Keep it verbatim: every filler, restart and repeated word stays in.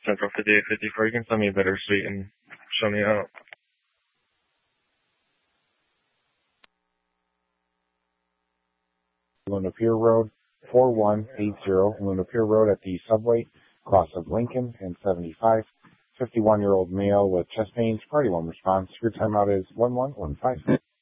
Central fifty-eight fifty-four. You can send me a bittersweet and show me out. Luna Pier Road, four one eight zero, Luna Pier Road at the subway, cross of Lincoln and seventy-five. fifty-one-year-old male with chest pains, party one response. Your timeout is one one one five.